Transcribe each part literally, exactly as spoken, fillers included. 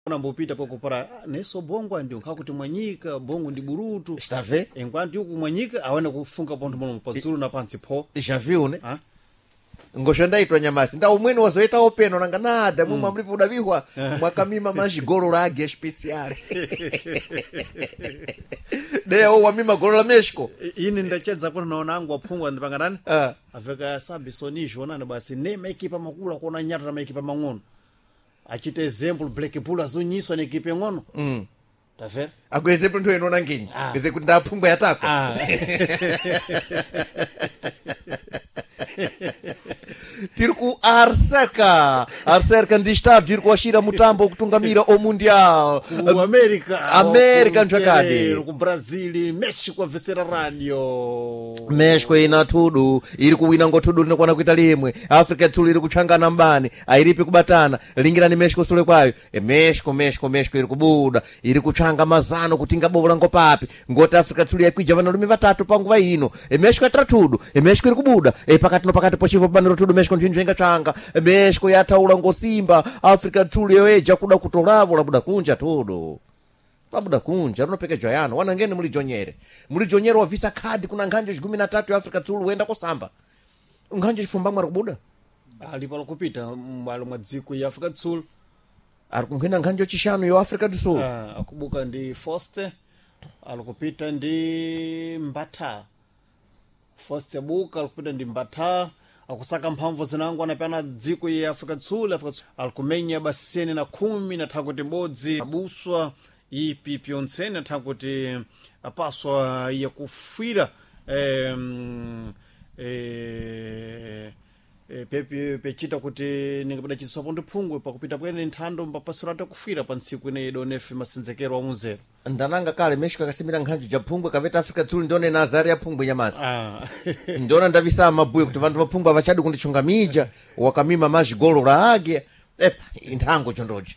unambopita poko para neso bongo ndio nkakuti mwanyika bongo ndi burutu stave enquanto yuko mwanyika awana kufunga ponto muno pazulu na pansi po já viu né ah? Ngoshanda itwa nyamasi nda umweni wazoeta openo nanga nada mumwe mm. mlipo udavihwa mwakamima majigoro lage especial deo wamima goro la Mexico ini ndachedza kwa naona angu apungwa ndipanga nani ah aveka sabi sonijo nani basi nema ekipa makula kuona nyata na ekipa mangono achite example Black Bull azonyiswa ne ekipa ngono mm tá vendo ako example ndo enona nginyi ngeze kuti ndapungwa yatako ah Tirku Arseka Arseka ndi staff tirku ashira mutambo kutungamira o mundial ku America America nchakadi ku Brazil Mexico vesera radio Mexico ina tudu iri kuwina ngotudu linokwana kuita limwe Africa tuli iri kuchangana mbani airipi kubatana lingirani Mexico sule kwayo e Mexico Mexico Mexico iri kubuda iri kuchanga mazano kutinga bovola ngopapi ngoti Africa tuli yakwija vana lumi vatatu panguva ino e Mexico atratudu e Mexico iri kubuda e pakati no pakati pochivo baniro tudu Mexico ndinjenga changa e Mexico yataula ngosimba Africa tuli yoeja kuda kutolavo labuda kunja tudu labuda kunja runopeke joyano wana ngene muli jonyere muli jonyere wa visa card kuna nganje kumi na tatu ya Africa tuli wenda kusamba nganje chifumba mwa kubuda ali palo kupita mbalo madziko ya Africa tuli ari kungena nganje chishanu yo Africa du Sul ah akubuka ndi Foster alikupita ndi Mbata Foster buka alikupita ndi Mbata akusaka mphamvu zinangu anapana dziko ya Africa Tsul Africa Tsul alikumenya baseni na kumi na takuti mbodzi abuswa ipi piontseni na takuti apaswa ya kufira eh eh pepe pechita kuti ningapeda chitswa pondo phungwe pakupita kwene nthando mpapasura ta kufira pa ntsiku ine idonefe masenzekero wa muzero ndananga kale Mexico akasimira nkhanjo ja phungwe kaveta Africa Tsul ndone Nazari ya phungwe nyamasi ah ndona ndavisa mabuye kuti vantu vaphungwa vachadi kundichunga mija wakamima majigolo la age epa inthango chondoji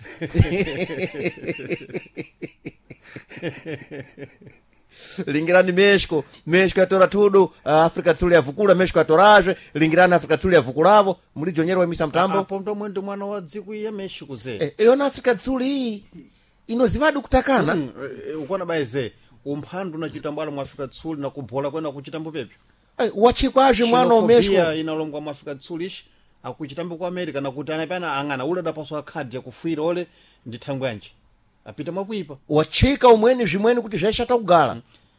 lingirani Mexico Mexico yatora tudo uh, Africa Tsul yavukula Mexico yatoraje lingirani Africa Tsul yavukulavo muli jonyero wa misa mtambo apo ndo mwendo mwana wa dziko ya Mexico ze e, eyona Africa Tsul hii inozivadi kutakana mm, e, ukona baeze umphandu na chitambala mu Africa Tsul na kubhola kwena kuchitambo pepe e, wachikwaje mwana wa Mexico inalongwa mu Africa Tsulish akuchitambo kwa America na kuti anapana angana ule dapaswa card ya kufira ole ndithangwanji apita makuipa wachika umweni zvimweni kuti zvaishata kugala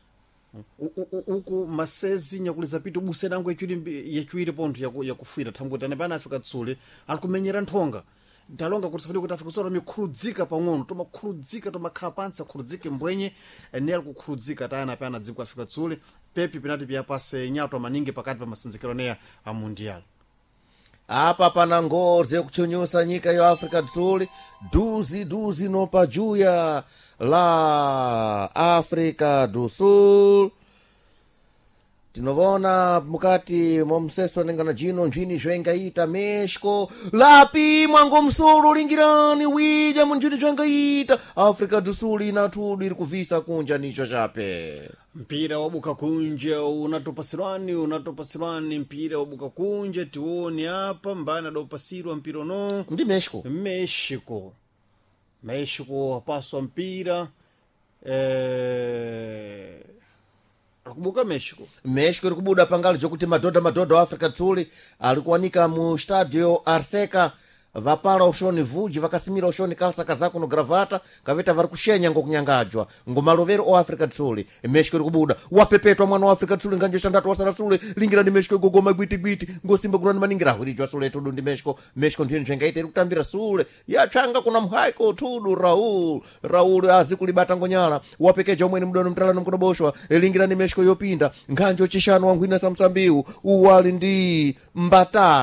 uku masezi nyakuliza pito busenango yechiri yechiri ponto ya kufira thangoti anapana Africa Tsul alikumenyera nthonga ndalonga kuti sifuni kuti Africa Tsul amikhurudzika pang'ono tomakhurudzika tomakhapansa khurudzike mbwenye ene alikukhrudzika tayana pana dziko Africa Tsul pepi penati pyapase nyato maningi pakati pa masenzekero neya a mundial apa pana ngozi kuchonyusa nyika ya Africa Tsul duzi duzi no pajuya la Africa do Sul tinovona mukati momseso nengana jino njini zvengaita Mexico lapi mwango msulu lingirani wija munjini zvengaita Africa do Sul inatudu iri kuvisa kunja nicho chape mpira wabuka kunja unatopasirwani unatopasirwani mpira wabuka kunja tioni hapa mbana dopasirwa mpira no ndi Mexico Mexico Mexico paswa mpira eh akubuka Mexico Mexico iri kubuda pangali jokuti madhodha madhodha wa Africa Tsul alikuwanika mu stadio Arseka vapala ushoni vuji vakasimira ushoni kalsa kazako no gravata kaveta vari kushenya ngokunyangajwa ngomalovero o Africa Tsul Mexico iri kubuda wapepetwa mwana wa Africa Tsul nganje shandatu wasara Tsul lingira ndi Mexico gogoma gwiti gwiti ngosimba kunani maningira hwirijwa Tsul tudu ndi Mexico Mexico ndiye njengaita iri kutambira Tsul yachanga kuna mhaiko tudu Raul Raul azikulibata ngonyala wapekeja umweni mdono mtalano mkudoboshwa lingira ndi Mexico yopinda nganje chishano wangwina samsambiu uwali ndi Mbata